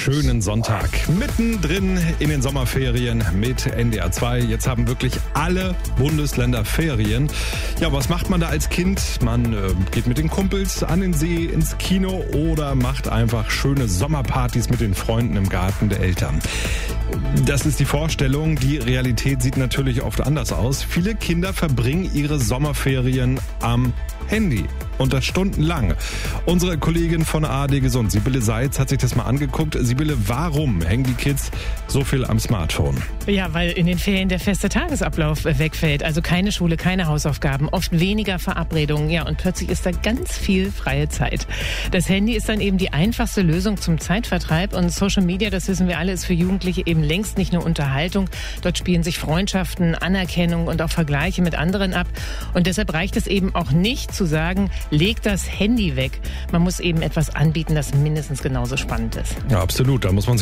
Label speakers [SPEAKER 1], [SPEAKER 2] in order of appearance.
[SPEAKER 1] schönen Sonntag. Mittendrin in den Sommerferien mit NDR 2. Jetzt haben wirklich alle Bundesländer Ferien. Ja, was macht man da als Kind? Man geht mit den Kumpels an den See, ins Kino oder macht einfach schöne Sommerpartys mit den Freunden im Garten der Eltern. Das ist die Vorstellung. Die Realität sieht natürlich oft anders aus. Viele Kinder verbringen ihre Sommerferien am Handy. Und das stundenlang. Unsere Kollegin von ARD Gesund, Sibylle Seitz, hat sich das mal angeguckt. Sibylle, warum hängen die Kids so viel am Smartphone?
[SPEAKER 2] Ja, weil in den Ferien der feste Tagesablauf wegfällt. Also keine Schule, keine Hausaufgaben, oft weniger Verabredungen. Ja, und plötzlich ist da ganz viel freie Zeit. Das Handy ist dann eben die einfachste Lösung zum Zeitvertreib. Und Social Media, das wissen wir alle, ist für Jugendliche eben längst nicht nur Unterhaltung. Dort spielen sich Freundschaften, Anerkennung und auch Vergleiche mit anderen ab. Und deshalb reicht es eben auch nicht zu sagen, leg das Handy weg. Man muss eben etwas anbieten, das mindestens genauso spannend ist.
[SPEAKER 1] Ja, absolut. Da muss man